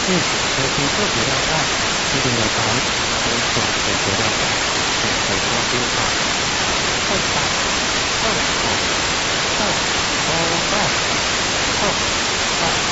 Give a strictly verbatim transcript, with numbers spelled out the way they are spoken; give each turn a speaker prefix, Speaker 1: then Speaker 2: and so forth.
Speaker 1: 嗯，我听特别的爱，这个呢，把很少的得到感。